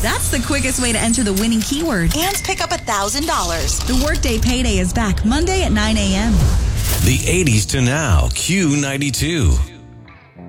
That's the quickest way to enter the winning keyword And pick up $1,000. The Workday Payday is back Monday at 9 a.m. The 80s to now, Q92.